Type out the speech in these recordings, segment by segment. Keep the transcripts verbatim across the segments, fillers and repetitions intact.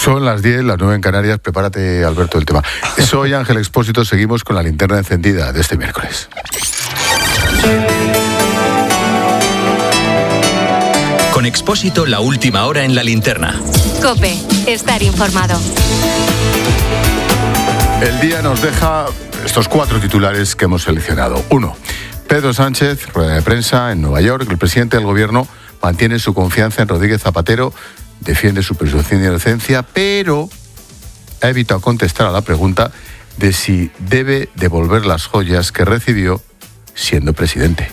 Son las diez, las nueve en Canarias. Prepárate, Alberto, el tema. Soy Ángel Expósito, seguimos con la linterna encendida de este miércoles. Con Expósito, la última hora en la linterna. COPE, estar informado. El día nos deja estos cuatro titulares que hemos seleccionado. Uno, Pedro Sánchez, rueda de prensa en Nueva York. El presidente del gobierno mantiene su confianza en Rodríguez Zapatero, defiende su presunción de inocencia, pero ha evitado contestar a la pregunta de si debe devolver las joyas que recibió siendo presidente.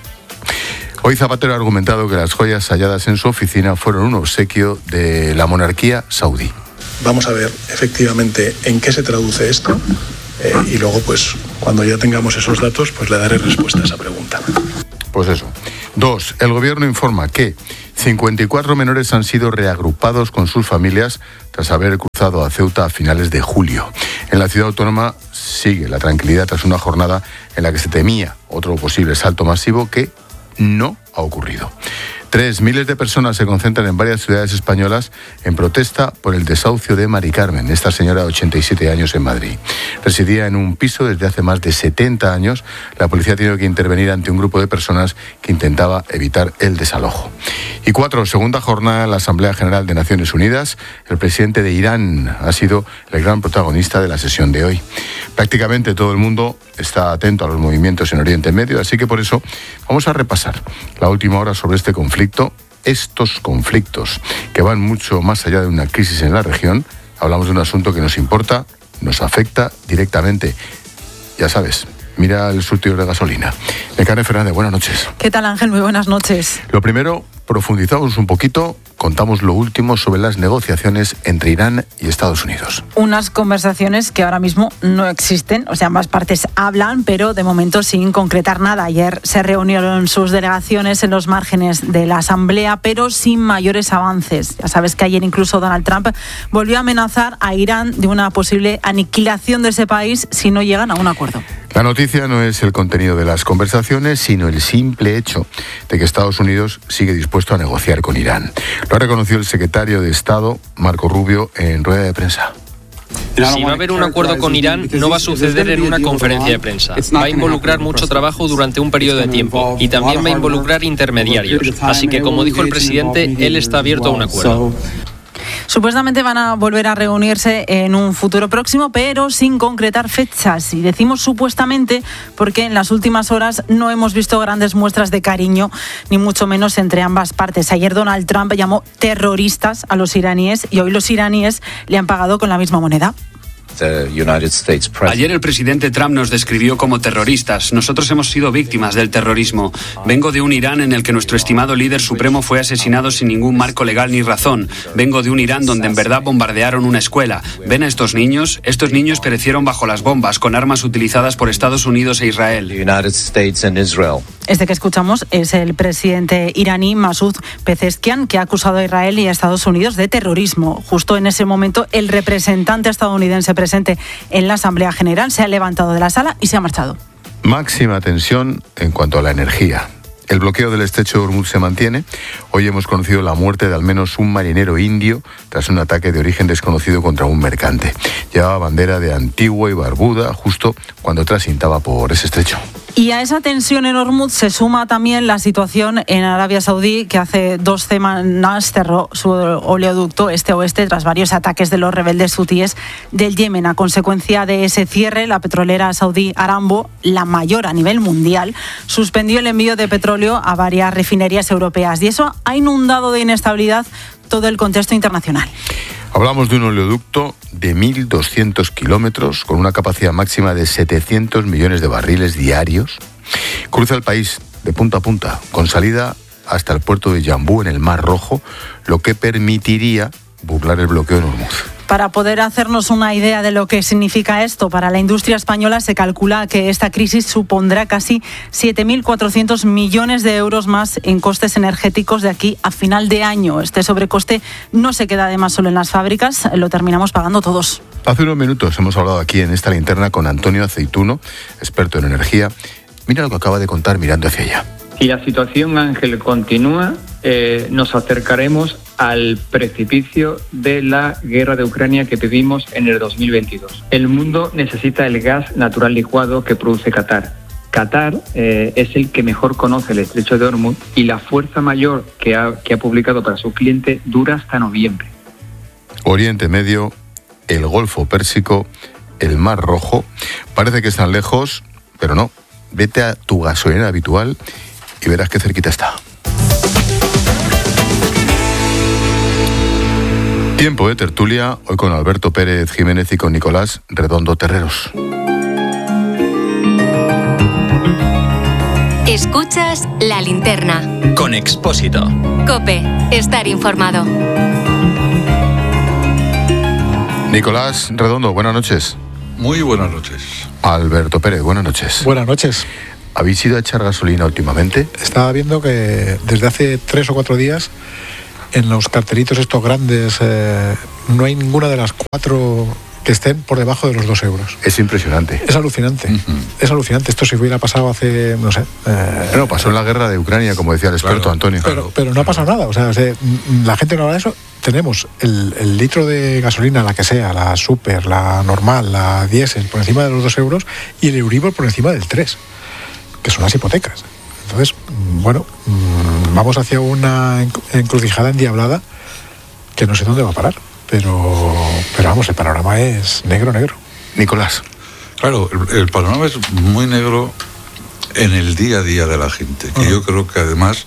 Hoy Zapatero ha argumentado que las joyas halladas en su oficina fueron un obsequio de la monarquía saudí. Vamos a ver efectivamente en qué se traduce esto eh, y luego, pues, cuando ya tengamos esos datos, pues le daré respuesta a esa pregunta. Pues eso. Dos, el gobierno informa que cincuenta y cuatro menores han sido reagrupados con sus familias tras haber cruzado a Ceuta a finales de julio. En la ciudad autónoma sigue la tranquilidad tras una jornada en la que se temía otro posible salto masivo que no ha ocurrido. Tres, miles de personas se concentran en varias ciudades españolas en protesta por el desahucio de Mari Carmen, esta señora de ochenta y siete años en Madrid. Residía en un piso desde hace más de setenta años. La policía ha tenido que intervenir ante un grupo de personas que intentaba evitar el desalojo. Y cuatro, segunda jornada en la Asamblea General de Naciones Unidas. El presidente de Irán ha sido el gran protagonista de la sesión de hoy. Prácticamente todo el mundo está atento a los movimientos en Oriente Medio, así que por eso vamos a repasar la última hora sobre este conflicto, estos conflictos que van mucho más allá de una crisis en la región. Hablamos de un asunto que nos importa, nos afecta directamente. Ya sabes, mira el surtidor de gasolina. Nekane Fernández, buenas noches. ¿Qué tal, Ángel? Muy buenas noches. Lo primero, profundizamos un poquito, contamos lo último sobre las negociaciones entre Irán y Estados Unidos. Unas conversaciones que ahora mismo no existen, o sea, ambas partes hablan, pero de momento sin concretar nada. Ayer se reunieron sus delegaciones en los márgenes de la Asamblea, pero sin mayores avances. Ya sabes que ayer incluso Donald Trump volvió a amenazar a Irán de una posible aniquilación de ese país si no llegan a un acuerdo. La noticia no es el contenido de las conversaciones, sino el simple hecho de que Estados Unidos sigue dispuesto a negociar con Irán. Lo ha reconocido el secretario de Estado, Marco Rubio, en rueda de prensa. Si va a haber un acuerdo con Irán, no va a suceder en una conferencia de prensa. Va a involucrar mucho trabajo durante un periodo de tiempo y también va a involucrar intermediarios. Así que, como dijo el presidente, él está abierto a un acuerdo. Supuestamente van a volver a reunirse en un futuro próximo, pero sin concretar fechas. Y decimos supuestamente porque en las últimas horas no hemos visto grandes muestras de cariño, ni mucho menos entre ambas partes. Ayer Donald Trump llamó terroristas a los iraníes y hoy los iraníes le han pagado con la misma moneda. Ayer el presidente Trump nos describió como terroristas. Nosotros hemos sido víctimas del terrorismo. Vengo de un Irán en el que nuestro estimado líder supremo fue asesinado sin ningún marco legal ni razón. Vengo de un Irán donde en verdad bombardearon una escuela. ¿Ven a estos niños? Estos niños perecieron bajo las bombas con armas utilizadas por Estados Unidos e Israel. Este que escuchamos es el presidente iraní Masoud Pezeshkian, que ha acusado a Israel y a Estados Unidos de terrorismo. Justo en ese momento, el representante estadounidense presente en la Asamblea General se ha levantado de la sala y se ha marchado. Máxima tensión en cuanto a la energía. El bloqueo del estrecho de Hormuz se mantiene. Hoy hemos conocido la muerte de al menos un marinero indio tras un ataque de origen desconocido contra un mercante. Llevaba bandera de Antigua y Barbuda justo cuando transitaba por ese estrecho. Y a esa tensión en Hormuz se suma también la situación en Arabia Saudí, que hace dos semanas cerró su oleoducto este-oeste tras varios ataques de los rebeldes hutíes del Yemen. A consecuencia de ese cierre, la petrolera saudí Aramco, la mayor a nivel mundial, suspendió el envío de petróleo a varias refinerías europeas. Y eso ha inundado de inestabilidad todo el contexto internacional. Hablamos de un oleoducto de mil doscientos kilómetros con una capacidad máxima de setecientos millones de barriles diarios. Cruza el país de punta a punta, con salida hasta el puerto de Yambú en el Mar Rojo, lo que permitiría burlar el bloqueo en Hormuz. Para poder hacernos una idea de lo que significa esto para la industria española, se calcula que esta crisis supondrá casi siete mil cuatrocientos millones de euros más en costes energéticos de aquí a final de año. Este sobrecoste no se queda además solo en las fábricas, lo terminamos pagando todos. Hace unos minutos hemos hablado aquí en esta linterna con Antonio Aceituno, experto en energía. Mira lo que acaba de contar mirando hacia allá. Si la situación, Ángel, continúa, eh, nos acercaremos al precipicio de la guerra de Ucrania que vivimos en el dos mil veintidós. El mundo necesita el gas natural licuado que produce Qatar. Qatar eh, es el que mejor conoce el estrecho de Hormuz y la fuerza mayor que ha, que ha publicado para su cliente dura hasta noviembre. Oriente Medio, el Golfo Pérsico, el Mar Rojo, parece que están lejos, pero no. Vete a tu gasolinera habitual y verás qué cerquita está. Tiempo de tertulia, hoy con Alberto Pérez Jiménez y con Nicolás Redondo Terreros. Escuchas La Linterna. Con Expósito. COPE. Estar informado. Nicolás Redondo, buenas noches. Muy buenas noches. Alberto Pérez, buenas noches. Buenas noches. ¿Habéis ido a echar gasolina últimamente? Estaba viendo que desde hace tres o cuatro días en los cartelitos estos grandes eh, no hay ninguna de las cuatro que estén por debajo de los dos euros. Es impresionante. Es alucinante. Uh-huh. Es alucinante. Esto si hubiera pasado hace, no sé... Eh, bueno, pasó en la guerra de Ucrania, como decía el experto, claro, Antonio. Pero, pero no ha pasado nada. O sea, o sea, la gente no habla de eso. Tenemos el, el litro de gasolina, la que sea, la super, la normal, la diésel, por encima de los dos euros y el Euribor por encima del tres, que son las hipotecas. Entonces, bueno, vamos hacia una encrucijada endiablada que no sé dónde va a parar. Pero, pero vamos, el panorama es negro, negro. Nicolás. Claro, el, el panorama es muy negro en el día a día de la gente, que uh-huh. yo creo que además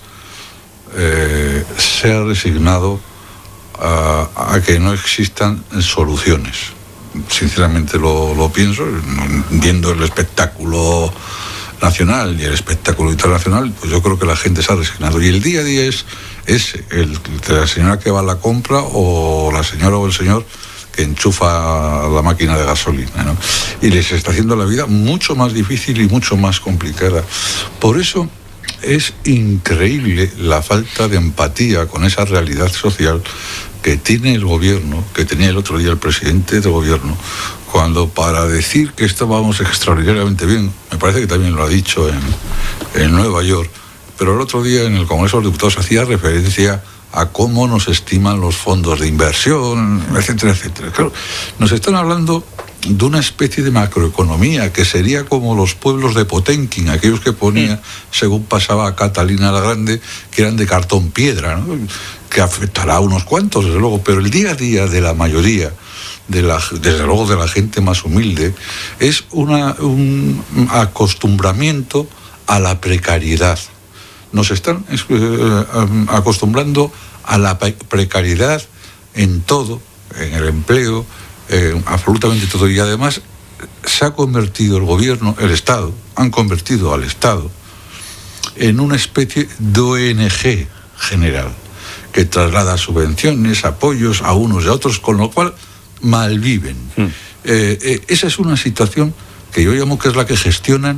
eh, se ha resignado a, a que no existan soluciones. Sinceramente lo, lo pienso, viendo el espectáculo nacional y el espectáculo internacional, pues yo creo que la gente se ha resignado. Y el día a día es, es el de la señora que va a la compra o la señora o el señor que enchufa la máquina de gasolina, ¿no? Y les está haciendo la vida mucho más difícil y mucho más complicada. Por eso es increíble la falta de empatía con esa realidad social que tiene el gobierno, que tenía el otro día el presidente del gobierno, cuando para decir que estábamos extraordinariamente bien, me parece que también lo ha dicho en, en Nueva York, pero el otro día en el Congreso de los Diputados hacía referencia a cómo nos estiman los fondos de inversión, etcétera, etcétera. Claro, nos están hablando de una especie de macroeconomía que sería como los pueblos de Potemkin, aquellos que ponía, según pasaba a Catalina la Grande, que eran de cartón piedra, ¿no? Que afectará a unos cuantos, desde luego, pero el día a día de la mayoría, de la, desde luego de la gente más humilde, es una, un acostumbramiento a la precariedad. Nos están eh, acostumbrando a la precariedad en todo, en el empleo, eh, absolutamente todo. Y además se ha convertido el gobierno, el Estado, han convertido al Estado en una especie de O N G general, que traslada subvenciones, apoyos a unos y a otros, con lo cual malviven. Mm. Eh, eh, esa es una situación que yo llamo que es la que gestionan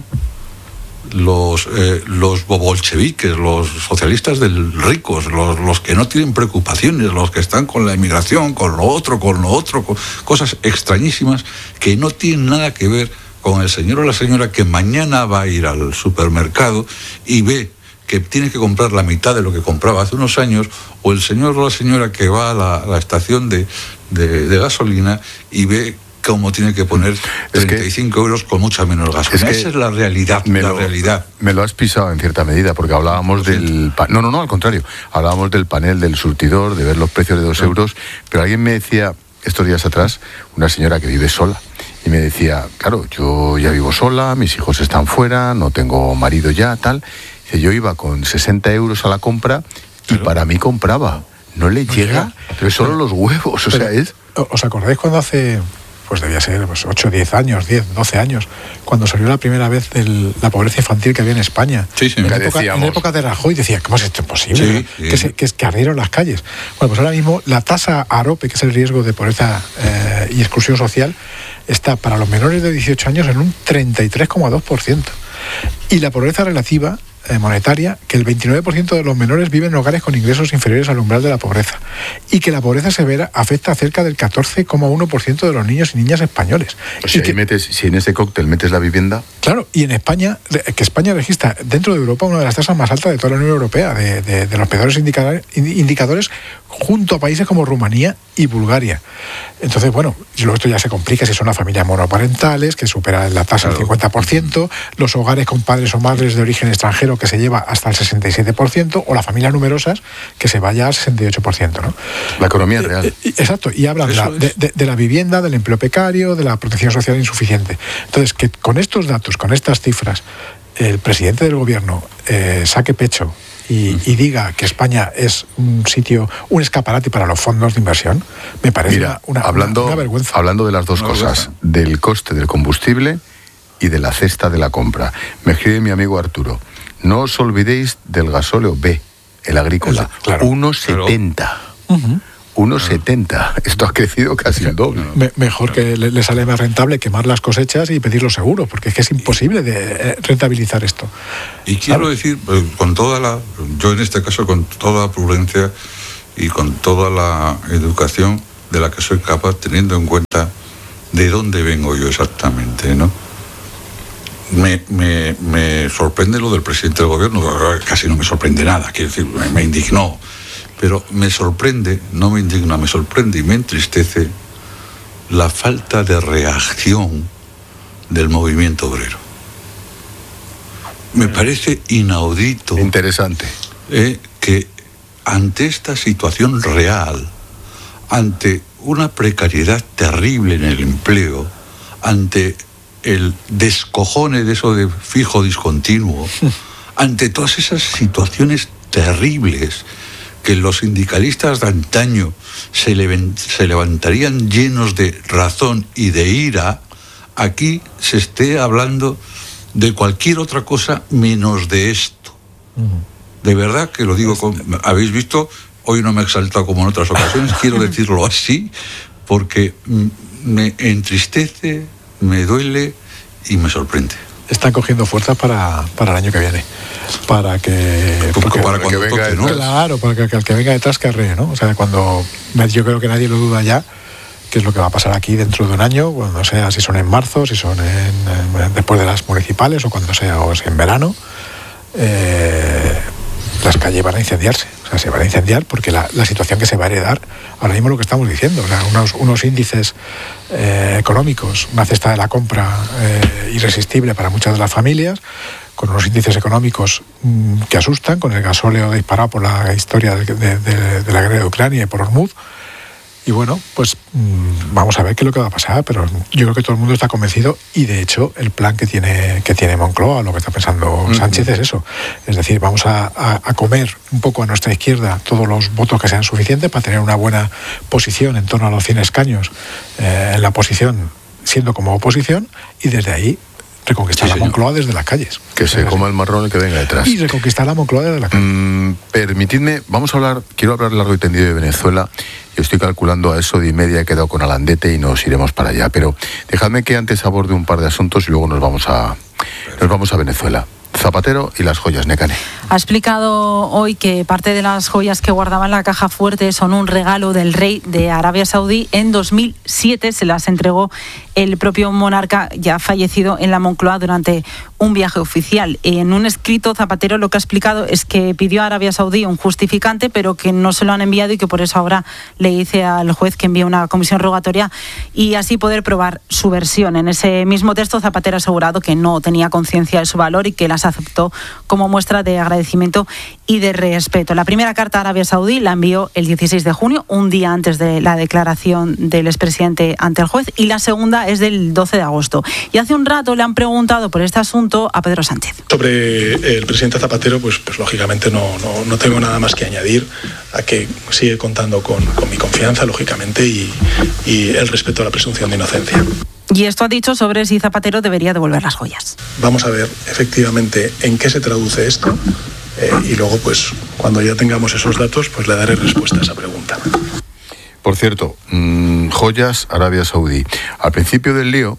los, eh, los bolcheviques, los socialistas del ricos, los, los que no tienen preocupaciones, los que están con la inmigración, con lo otro, con lo otro, con cosas extrañísimas que no tienen nada que ver con el señor o la señora que mañana va a ir al supermercado y ve que tiene que comprar la mitad de lo que compraba hace unos años, o el señor o la señora que va a la, a la estación de, de, de gasolina y ve cómo tiene que poner treinta y cinco euros con mucha menos gasolina. Es que esa es la realidad, me la lo, realidad. Me lo has pisado en cierta medida, porque hablábamos del... Pa- no, no, no, al contrario. Hablábamos del panel del surtidor, de ver los precios de dos no. euros, pero alguien me decía, estos días atrás, una señora que vive sola, y me decía, claro, yo ya vivo sola, mis hijos están fuera, no tengo marido ya, tal... Dice, yo iba con sesenta euros a la compra y pero, para mí compraba. No le no llega, llega, pero solo pero, los huevos, o sea, es... ¿Os acordáis cuando hace, pues debía ser pues, ocho, diez años, diez, doce años, cuando salió la primera vez el, la pobreza infantil que había en España? Sí, sí, en, la época, en la época de Rajoy decía, ¿cómo es esto posible? Sí, sí. Que, se, que, es, que ardieron las calles. Bueno, pues ahora mismo la tasa AROPE, que es el riesgo de pobreza eh, y exclusión social, está para los menores de dieciocho años en un treinta y tres coma dos por ciento. Y la pobreza relativa eh, monetaria que el veintinueve por ciento de los menores viven en hogares con ingresos inferiores al umbral de la pobreza y que la pobreza severa afecta a cerca del catorce coma uno por ciento de los niños y niñas españoles. O sea, y que, metes, si en ese cóctel metes la vivienda... Claro, y en España, que España registra dentro de Europa una de las tasas más altas de toda la Unión Europea, de, de, de los peores indicadores, indicadores junto a países como Rumanía y Bulgaria. Entonces, bueno, luego esto ya se complica si son las familias monoparentales, que superan la tasa del cincuenta por ciento, los hogares con padres o madres de origen extranjero, que se lleva hasta el sesenta y siete por ciento, o las familias numerosas, que se vaya al sesenta y ocho por ciento, ¿no? La economía real. Eh, eh, exacto, y hablan de la, de, de, de la vivienda, del empleo precario, de la protección social insuficiente. Entonces, que con estos datos, con estas cifras, el presidente del gobierno eh, saque pecho Y, y diga que España es un sitio, un escaparate para los fondos de inversión, me parece Mira, una, una, hablando, una, una vergüenza. Hablando de las dos una cosas, vergüenza. del coste del combustible y de la cesta de la compra. Me escribe mi amigo Arturo, no os olvidéis del gasóleo B, el agrícola, claro. uno setenta. Uh-huh. uno setenta. Esto ha crecido casi el doble. Me, mejor que le, le sale más rentable quemar las cosechas y pedir los seguros, porque es que es imposible de rentabilizar esto. Y quiero claro. decir, con toda la, yo en este caso con toda la prudencia y con toda la educación de la que soy capaz, teniendo en cuenta de dónde vengo yo exactamente, ¿no? Me, me, me sorprende lo del presidente del gobierno, casi no me sorprende nada, quiero decir, me, me indignó. Pero me sorprende, no me indigna, me sorprende y me entristece la falta de reacción del movimiento obrero. Me parece inaudito. Interesante. Eh, que ante esta situación real, ante una precariedad terrible en el empleo, ante el descojone de eso de fijo discontinuo, ante todas esas situaciones terribles, que los sindicalistas de antaño se, le, se levantarían llenos de razón y de ira, aquí se esté hablando de cualquier otra cosa menos de esto. Uh-huh. De verdad que lo digo, con, habéis visto, hoy no me he exaltado como en otras ocasiones, quiero decirlo así, porque me entristece, me duele y me sorprende. Están cogiendo fuerzas para, para el año que viene. Para que, porque, para cuando que toque, ¿no? Claro, para que, que el que venga detrás carree, ¿no? O sea, cuando yo creo que nadie lo duda ya, qué es lo que va a pasar aquí dentro de un año, cuando sea, si son en marzo, si son en, en, después de las municipales o cuando sea, o sea en verano, eh, las calles van a incendiarse. O sea, se van a incendiar porque la, la situación que se va a heredar, ahora mismo lo que estamos diciendo, o sea, unos, unos índices eh, económicos, una cesta de la compra eh, irresistible para muchas de las familias, con unos índices económicos mmm, que asustan, con el gasóleo disparado por la historia de, de, de, de la guerra de Ucrania y por Hormuz. Y bueno, pues mmm, vamos a ver qué es lo que va a pasar, pero yo creo que todo el mundo está convencido y de hecho el plan que tiene, que tiene Moncloa, lo que está pensando Sánchez es eso. Es decir, vamos a, a, a comer un poco a nuestra izquierda todos los votos que sean suficientes para tener una buena posición en torno a los cien escaños eh, en la oposición, siendo como oposición, y desde ahí reconquistar sí, la Moncloa desde las calles. Que se coma el marrón el que venga detrás. Y reconquistar la Moncloa desde la calle. Mm, permitidme, vamos a hablar, quiero hablar largo y tendido de Venezuela. Yo estoy calculando a eso de y media, he quedado con Alandete y nos iremos para allá. Pero dejadme que antes aborde un par de asuntos y luego nos vamos a, nos vamos a Venezuela. Zapatero y las joyas, Nekane. Ha explicado hoy que parte de las joyas que guardaba en la caja fuerte son un regalo del rey de Arabia Saudí. En dos mil siete se las entregó el propio monarca ya fallecido en la Moncloa durante un viaje oficial. En un escrito, Zapatero lo que ha explicado es que pidió a Arabia Saudí un justificante, pero que no se lo han enviado y que por eso ahora le dice al juez que envíe una comisión rogatoria y así poder probar su versión. En ese mismo texto, Zapatero ha asegurado que no tenía conciencia de su valor y que las aceptó como muestra de agradecimiento y de respeto. La primera carta a Arabia Saudí la envió el dieciséis de junio, un día antes de la declaración del expresidente ante el juez, y la segunda es del doce de agosto. Y hace un rato le han preguntado por este asunto a Pedro Sánchez. Sobre el presidente Zapatero, pues, pues lógicamente no, no, no tengo nada más que añadir a que sigue contando con, con mi confianza, lógicamente, y, y el respeto a la presunción de inocencia. Y esto ha dicho sobre si Zapatero debería devolver las joyas. Vamos a ver efectivamente en qué se traduce esto eh, y luego, pues, cuando ya tengamos esos datos, pues le daré respuesta a esa pregunta. Por cierto, mmm, joyas Arabia Saudí. Al principio del lío,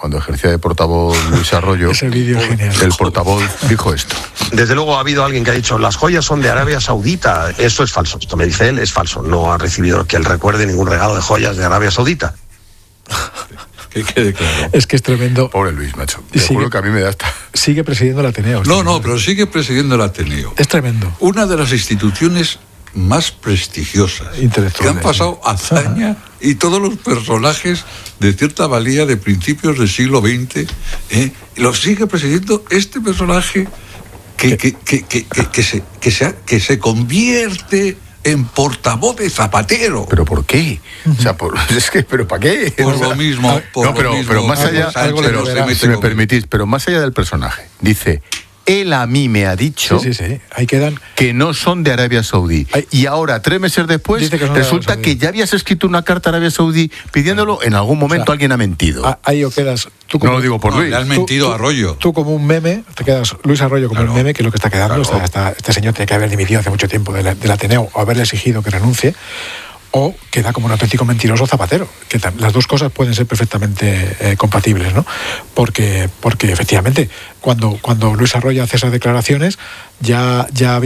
cuando ejercía de portavoz Luis Arroyo, ese vídeo es genial. El portavoz dijo esto. Desde luego ha habido alguien que ha dicho las joyas son de Arabia Saudita. Esto es falso. Esto me dice él, es falso. No ha recibido que él recuerde ningún regalo de joyas de Arabia Saudita. Que quede claro. Es que es tremendo. Pobre Luis, macho. Te sigue, juro que a mí me da hasta... Sigue presidiendo el Ateneo. No, no, pero sigue presidiendo el Ateneo. Es tremendo. Una de las instituciones más prestigiosas que han pasado hazaña y todos los personajes de cierta valía de principios del siglo veinte, ¿eh? Lo sigue presidiendo este personaje que, que, que, que, que, que, se, que, se, que se convierte en portavoz de Zapatero. ¿Pero por qué? O sea, por, es que, ¿pero para qué? Por o sea, lo mismo. Por no, pero, lo mismo, pero más allá, algo, pero, algo pero, si me permitís, pero más allá del personaje, dice... Él a mí me ha dicho sí, sí, sí. Ahí quedan... que no son de Arabia Saudí. Ahí... Y ahora, tres meses después, que resulta que ya habías escrito una carta a Arabia Saudí pidiéndolo. En algún momento o sea, alguien ha mentido. Ahí o quedas... Tú como, no lo digo por no, Luis. Le has mentido tú, a Arroyo. Tú, tú como un meme, te quedas Luis Arroyo como claro, un meme, que es lo que está quedando. Claro. Está, está, este señor tiene que haber dimitido hace mucho tiempo del, del Ateneo o haberle exigido que renuncie. O queda como un auténtico mentiroso Zapatero, que las dos cosas pueden ser perfectamente eh, compatibles, ¿no? Porque, porque efectivamente, cuando, cuando Luis Arroyo hace esas declaraciones, ya, ya,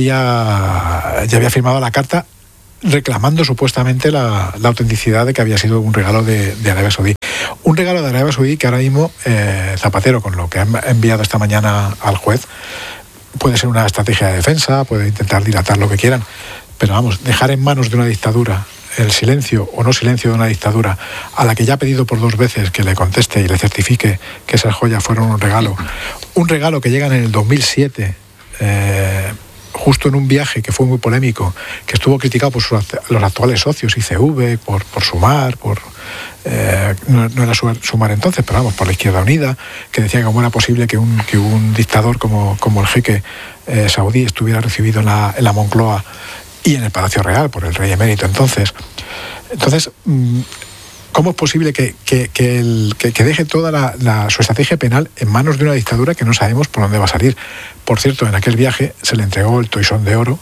había, ya había firmado la carta reclamando supuestamente la, la autenticidad de que había sido un regalo de, de Arabia Saudí. Un regalo de Arabia Saudí que ahora mismo eh, Zapatero, con lo que ha enviado esta mañana al juez, puede ser una estrategia de defensa, puede intentar dilatar lo que quieran, pero vamos, dejar en manos de una dictadura el silencio o no silencio de una dictadura a la que ya ha pedido por dos veces que le conteste y le certifique que esas joyas fueron un regalo, un regalo que llegan en el dos mil siete, eh, justo en un viaje que fue muy polémico, que estuvo criticado por sus, los actuales socios, I C V, por, por Sumar, por eh, no, no era Sumar entonces, pero vamos, por la Izquierda Unida, que decía que cómo era posible que un, que un dictador como, como el jeque eh, saudí estuviera recibido en la, en la Moncloa y en el Palacio Real por el rey emérito entonces. Entonces, ¿cómo es posible que, que, que, el, que, que deje toda la, la, su estrategia penal en manos de una dictadura que no sabemos por dónde va a salir? Por cierto, en aquel viaje se le entregó el toisón de oro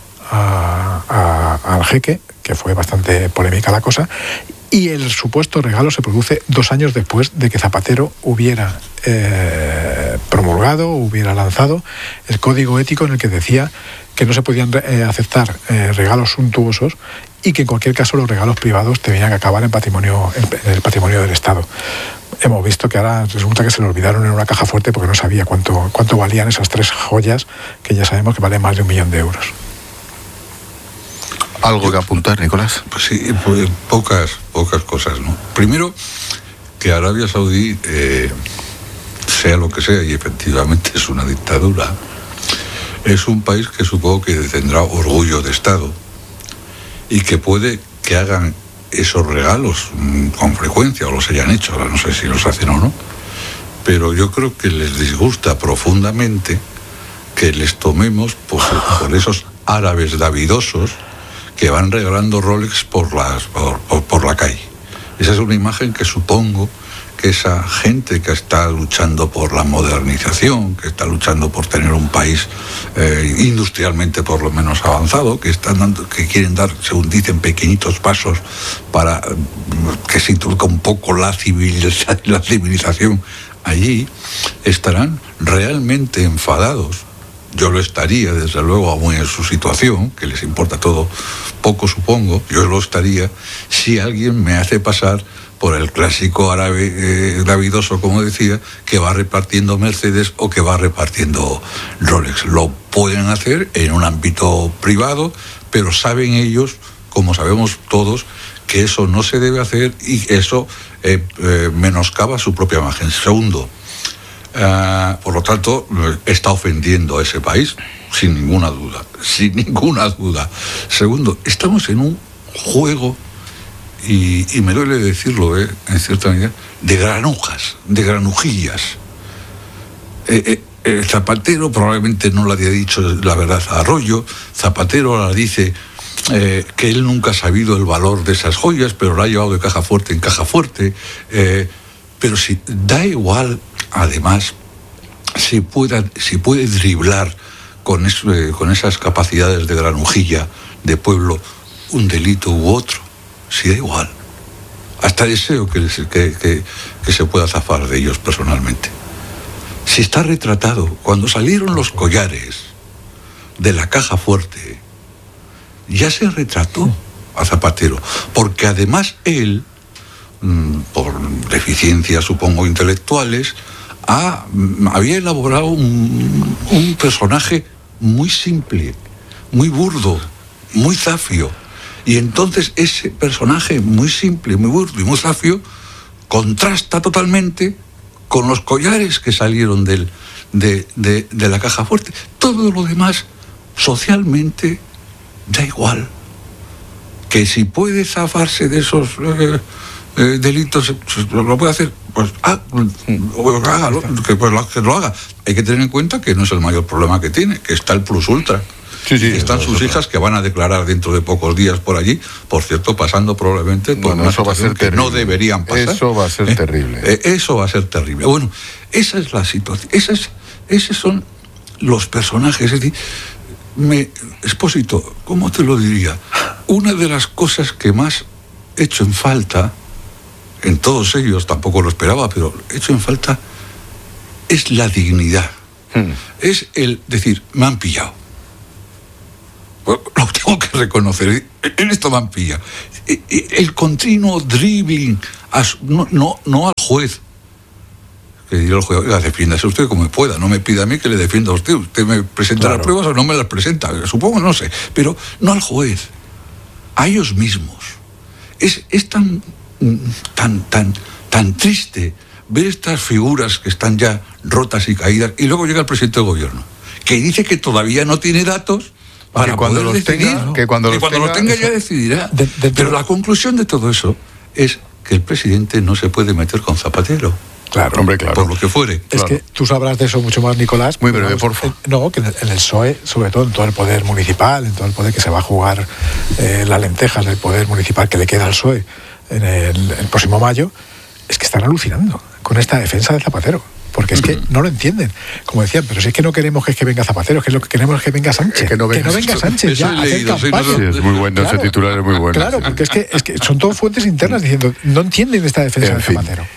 a, a, al jeque, que fue bastante polémica la cosa, y el supuesto regalo se produce dos años después de que Zapatero hubiera eh, promulgado, hubiera lanzado el código ético en el que decía que no se podían eh, aceptar eh, regalos suntuosos y que en cualquier caso los regalos privados tenían que acabar en, patrimonio, en el patrimonio del Estado. Hemos visto que ahora resulta que se le olvidaron en una caja fuerte porque no sabía cuánto, cuánto valían esas tres joyas que ya sabemos que valen más de un millón de euros. ¿Algo que apuntar, Nicolás? Pues sí, pues pocas, pocas cosas, ¿no? Primero, que Arabia Saudí, eh, sea lo que sea, y efectivamente es una dictadura, es un país que supongo que tendrá orgullo de Estado y que puede que hagan esos regalos mmm, con frecuencia, o los hayan hecho, ahora no sé si los hacen o no, pero yo creo que les disgusta profundamente que les tomemos por, por esos árabes davidosos que van regalando Rolex por, las, por, por, por la calle. Esa es una imagen que supongo que esa gente que está luchando por la modernización, que está luchando por tener un país eh, industrialmente por lo menos avanzado, que están dando, que quieren dar, según dicen, pequeñitos pasos para que se introduzca un poco la civilización, la civilización allí, estarán realmente enfadados. Yo lo estaría, desde luego, aún en su situación, que les importa todo poco, supongo, yo lo estaría, si alguien me hace pasar por el clásico árabe eh, davidoso, como decía, que va repartiendo Mercedes o que va repartiendo Rolex. Lo pueden hacer en un ámbito privado, pero saben ellos, como sabemos todos, que eso no se debe hacer y eso eh, eh, menoscaba su propia imagen. Segundo, Uh, por lo tanto, está ofendiendo a ese país, sin ninguna duda, sin ninguna duda. Segundo, estamos en un juego, y, y me duele decirlo, eh, en cierta medida, de granujas, de granujillas. Eh, eh, eh, Zapatero probablemente no le había dicho la verdad a Arroyo. Zapatero ahora dice eh, que él nunca ha sabido el valor de esas joyas, pero lo ha llevado de caja fuerte en caja fuerte. Eh, pero si da igual. Además, si puede, si puede driblar con, eso, eh, con esas capacidades de granujilla de pueblo un delito u otro, si da igual. hasta deseo que, que, que, que se pueda zafar de ellos personalmente. Si está retratado, cuando salieron los collares de la caja fuerte, ya se retrató a Zapatero, porque además él, por deficiencias supongo intelectuales, ha, había elaborado un, un personaje muy simple, muy burdo, muy zafio. Y entonces ese personaje muy simple, muy burdo y muy zafio contrasta totalmente con los collares que salieron del, de, de, de la caja fuerte. Todo lo demás, socialmente, da igual. Que si puede zafarse de esos eh, eh, delitos, lo puede hacer, pues ah, hágalo, que, pues, que lo haga. Hay que tener en cuenta que no es el mayor problema que tiene, que está el plus ultra. Sí, sí, están sus hijas que van a declarar dentro de pocos días por allí, por cierto, pasando probablemente por bueno, una eso va a ser que terrible. No deberían pasar. Eso va a ser ¿Eh? terrible. Eh, eso va a ser terrible. Bueno, esa es la situación. Esas, esos son los personajes. Es decir, me, Expósito, ¿cómo te lo diría? Una de las cosas que más he hecho en falta, en todos ellos, tampoco lo esperaba, pero he hecho en falta, es la dignidad. Hmm. Es el decir, me han pillado. Lo tengo que reconocer, en esto me han pillado. El continuo dribbling, no, no, no al juez. Que dirá el juez, oiga, defiéndase usted como pueda, no me pida a mí que le defienda a usted. Usted me presenta claro. las pruebas o no me las presenta, supongo, no sé. Pero no al juez, a ellos mismos. Es, es tan, tan, tan, tan triste ver estas figuras que están ya rotas y caídas, y luego llega el presidente del gobierno, que dice que todavía no tiene datos para que cuando poder los decidir, tenga, que cuando, que los, cuando tenga, los tenga ya decidirá. De, de, Pero la conclusión de todo eso es que el presidente no se puede meter con Zapatero. Claro, hombre, claro. Por lo que fuere. Es claro. que tú sabrás de eso mucho más, Nicolás. Muy breve, por favor. No, que en el, en el P S O E, sobre todo en todo el poder municipal, en todo el poder que se va a jugar eh, las lentejas del poder municipal que le queda al P S O E en el, el próximo mayo, es que están alucinando con esta defensa de Zapatero. Porque es que no lo entienden. Como decían, pero si es que no queremos que, es que venga Zapatero, que es lo que queremos es que venga Sánchez. Es que no venga, que no venga Sánchez eso, ya eso a hacer leído, campaña. Sí, no, sí, es muy bueno, claro, ese titular es muy bueno. Claro, porque es que, es que son todas fuentes internas diciendo, no entienden esta defensa en de fin. Zapatero.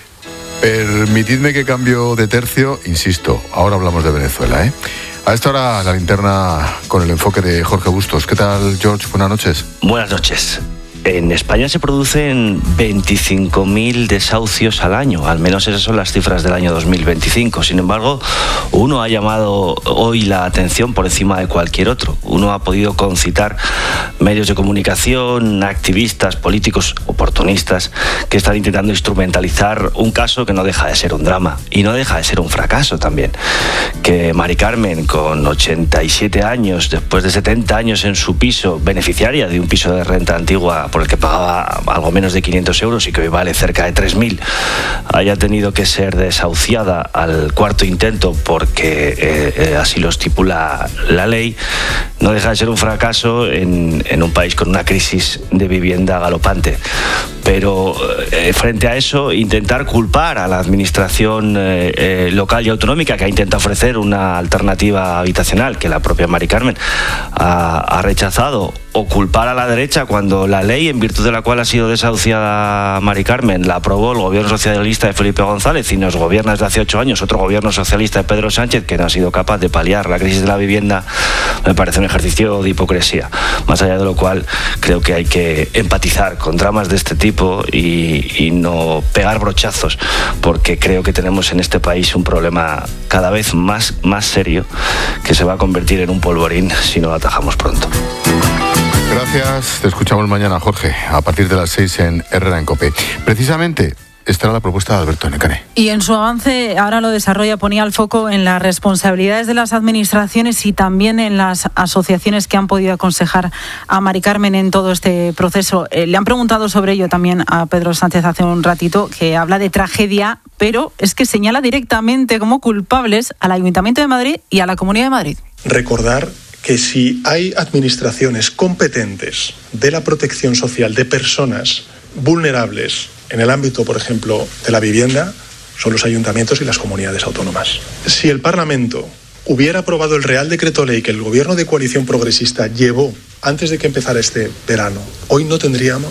Permitidme que cambio de tercio, insisto, ahora hablamos de Venezuela, ¿eh? A esta hora la linterna con el enfoque de Jorge Bustos. ¿Qué tal, George? Buenas noches. Buenas noches. En España se producen veinticinco mil desahucios al año, al menos esas son las cifras del año dos mil veinticinco. Sin embargo, uno ha llamado hoy la atención por encima de cualquier otro. Uno ha podido concitar medios de comunicación, activistas, políticos, oportunistas, que están intentando instrumentalizar un caso que no deja de ser un drama y no deja de ser un fracaso también. Que Mari Carmen, con ochenta y siete años, después de setenta años en su piso, beneficiaria de un piso de renta antigua por el que pagaba algo menos de quinientos euros y que hoy vale cerca de tres mil, haya tenido que ser desahuciada al cuarto intento porque eh, eh, así lo estipula la ley, no deja de ser un fracaso en, en un país con una crisis de vivienda galopante. Pero eh, frente a eso, intentar culpar a la administración eh, eh, local y autonómica, que ha intentado ofrecer una alternativa habitacional que la propia Mari Carmen ha, ha rechazado, o culpar a la derecha cuando la ley en virtud de la cual ha sido desahuciada Mari Carmen la aprobó el gobierno socialista de Felipe González y nos gobierna desde hace ocho años otro gobierno socialista de Pedro Sánchez, que no ha sido capaz de paliar la crisis de la vivienda, me parece un ejercicio de hipocresía. Más allá de lo cual, creo que hay que empatizar con dramas de este tipo y, y no pegar brochazos, porque creo que tenemos en este país un problema cada vez más, más serio que se va a convertir en un polvorín si no lo atajamos pronto. Gracias, te escuchamos mañana, Jorge, a partir de las seis en Herrera en COPE. Precisamente, esta era la propuesta de Alberto Necane. Y en su avance, ahora lo desarrolla, ponía el foco en las responsabilidades de las administraciones y también en las asociaciones que han podido aconsejar a Mari Carmen en todo este proceso. Eh, le han preguntado sobre ello también a Pedro Sánchez hace un ratito, que habla de tragedia, pero es que señala directamente como culpables al Ayuntamiento de Madrid y a la Comunidad de Madrid. Recordar que si hay administraciones competentes de la protección social de personas vulnerables en el ámbito, por ejemplo, de la vivienda, son los ayuntamientos y las comunidades autónomas. Si el Parlamento hubiera aprobado el Real Decreto Ley que el Gobierno de coalición progresista llevó antes de que empezara este verano, hoy no tendríamos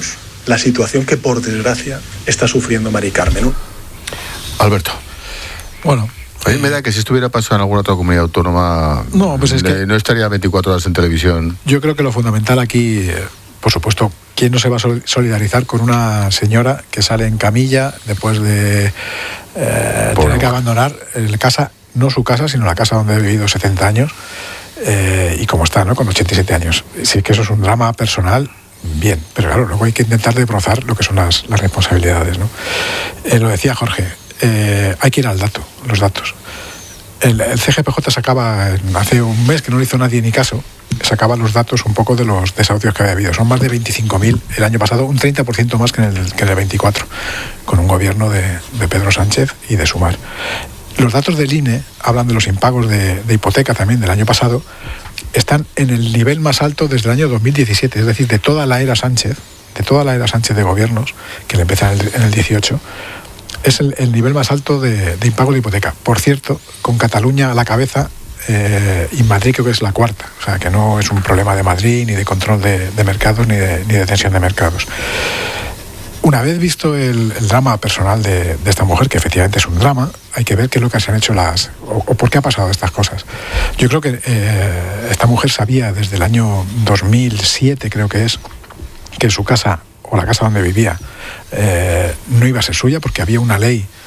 la situación que, por desgracia, está sufriendo Mari Carmen. Alberto. Bueno, a mí me da que si estuviera pasado en alguna otra comunidad autónoma, no, pues es que no estaría veinticuatro horas en televisión. Yo creo que lo fundamental aquí, por supuesto, ¿quién no se va a solidarizar con una señora que sale en camilla después de eh, tener que abandonar la casa, no su casa, sino la casa donde ha vivido setenta años, eh, y como está, ¿no?, con ochenta y siete años? Sí que eso es un drama personal, bien, pero claro, luego hay que intentar desbrozar lo que son las, las responsabilidades, ¿no? Eh, lo decía Jorge, eh, hay que ir al dato, los datos. El, el C G P J sacaba, hace un mes que no le hizo nadie ni caso, sacaba los datos un poco de los desahucios que había habido. Son más de veinticinco mil el año pasado, un treinta por ciento más que en el, que en el veinticuatro, con un gobierno de, de Pedro Sánchez y de Sumar. Los datos del I N E hablan de los impagos de, de hipoteca también del año pasado, están en el nivel más alto desde el año dos mil diecisiete, es decir, de toda la era Sánchez, de toda la era Sánchez de gobiernos, que le empieza en el, en el dieciocho, es el, el nivel más alto de, de impagos de hipoteca. Por cierto, con Cataluña a la cabeza, eh, y Madrid creo que es la cuarta, o sea que no es un problema de Madrid, ni de control de, de mercados, ni de, ni de tensión de mercados. Una vez visto el, el drama personal de, de esta mujer, que efectivamente es un drama, hay que ver qué es lo que se han hecho las... o, o por qué ha pasado estas cosas. Yo creo que eh, esta mujer sabía desde el año dos mil siete, creo que es, que su casa, o la casa donde vivía, eh, no iba a ser suya, porque había una ley